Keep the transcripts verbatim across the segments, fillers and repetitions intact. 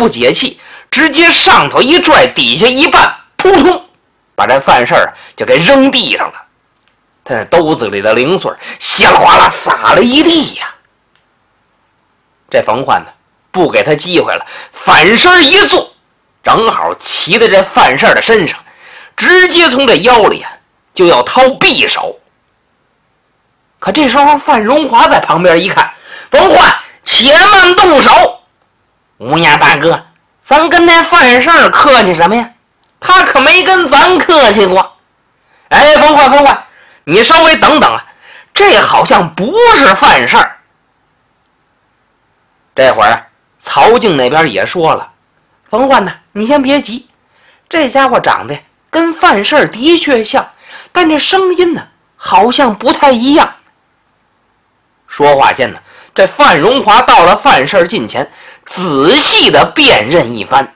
不解气，直接上头一拽，底下一绊，扑通，把这范事儿就给扔地上了。他那兜子里的零碎稀里哗啦撒了一地呀。这冯焕呢，不给他机会了，反身一坐，正好骑在这范事儿的身上，直接从这腰里啊就要掏匕首。可这时候范荣华在旁边一看，冯焕，且慢动手！乌鸦大哥，咱跟那范事儿客气什么呀？他可没跟咱客气过。哎，冯焕，冯焕，你稍微等等啊，这好像不是范事儿。这会儿曹静那边也说了，冯焕呢，你先别急，这家伙长得跟范事儿的确像，但这声音呢好像不太一样。说话间呢，这范荣华到了范事儿近前，仔细的辨认一番。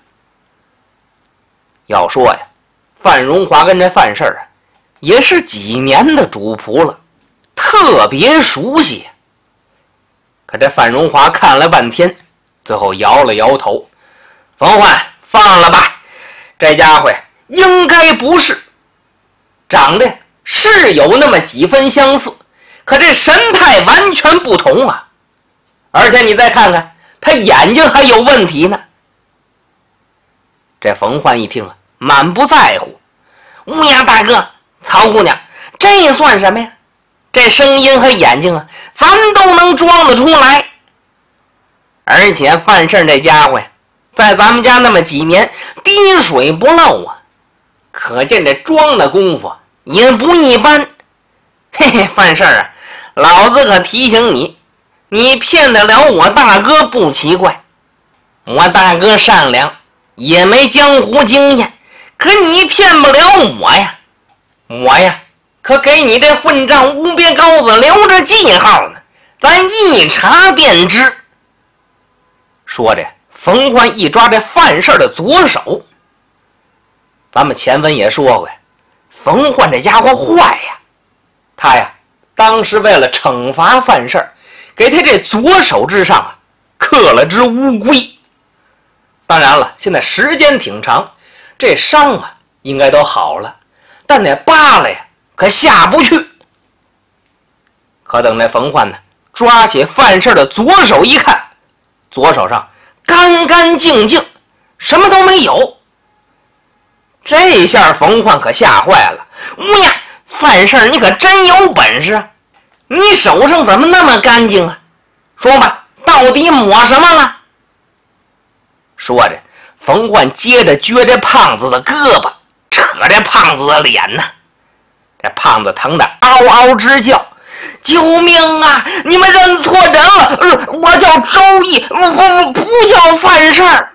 要说呀，范荣华跟这范事儿啊也是几年的主仆了，特别熟悉。可这范荣华看了半天，最后摇了摇头，冯焕，放了吧，这家伙应该不是，长得是有那么几分相似，可这神态完全不同啊！而且你再看看，他眼睛还有问题呢。这冯焕一听啊，满不在乎，乌鸦大哥，曹姑娘，这算什么呀？这声音和眼睛啊，咱都能装得出来。而且范胜这家伙呀，在咱们家那么几年，滴水不漏啊，可见这装的功夫也不一般。嘿嘿，范胜啊，老子可提醒你，你骗得了我大哥不奇怪，我大哥善良，也没江湖经验，可你骗不了我呀。我呀，可给你这混账乌鳖羔子留着记号呢，咱一查便知。说着，冯焕一抓这范事的左手。咱们前文也说过呀，冯焕这家伙坏呀，他呀当时为了惩罚范事，给他这左手之上啊刻了只乌龟。当然了，现在时间挺长，这伤啊应该都好了，但那疤了呀可下不去。可等那冯焕呢抓起范事的左手一看，左手上干干净净，什么都没有。这下冯焕可吓坏了，乌呀，范事你可真有本事啊，你手上怎么那么干净啊？说吧，到底抹什么了？说着，冯焕接着撅这胖子的胳膊，扯这胖子的脸呢。这胖子疼得嗷嗷直叫，救命啊！你们认错人了，呃、我叫周易，不不不叫范事儿。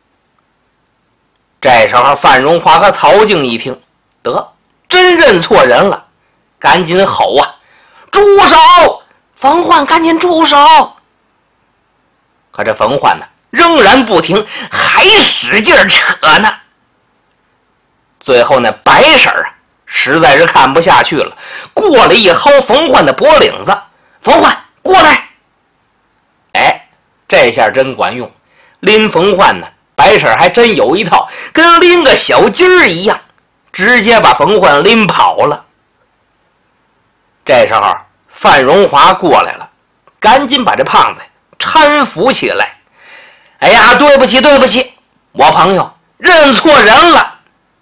这时候范荣华和曹静一听，得真认错人了，赶紧吼啊，住手！冯焕赶紧住手！可这冯焕呢仍然不停，还使劲扯呢。最后那白婶儿啊实在是看不下去了，过来一薅冯焕的脖领子，冯焕过来。哎，这下真管用，拎冯焕呢白婶还真有一套，跟拎个小鸡儿一样，直接把冯焕拎跑了。这时候范荣华过来了，赶紧把这胖子搀扶起来。哎呀，对不起对不起，我朋友认错人了。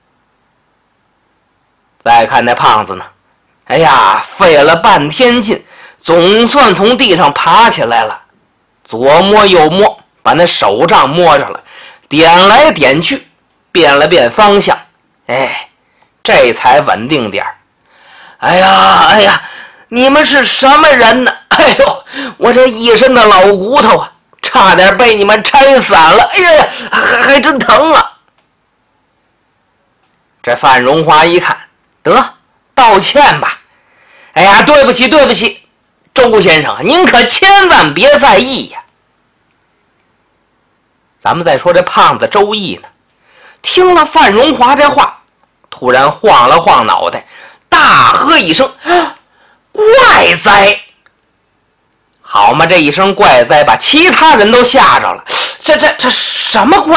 再看那胖子呢，哎呀，费了半天劲，总算从地上爬起来了，左摸右摸，把那手杖摸着了，点来点去，变了变方向，哎，这才稳定点儿。哎呀哎呀，你们是什么人呢？哎呦，我这一身的老骨头啊，差点被你们拆散了，哎呀，还还真疼啊！这范荣华一看，得道歉吧。哎呀，对不起对不起，周先生，您可千万别在意呀。咱们再说这胖子周易呢，听了范荣华这话，突然晃了晃脑袋，大喝一声，啊，怪哉！好嘛，这一声怪哉把其他人都吓着了，这这这什么怪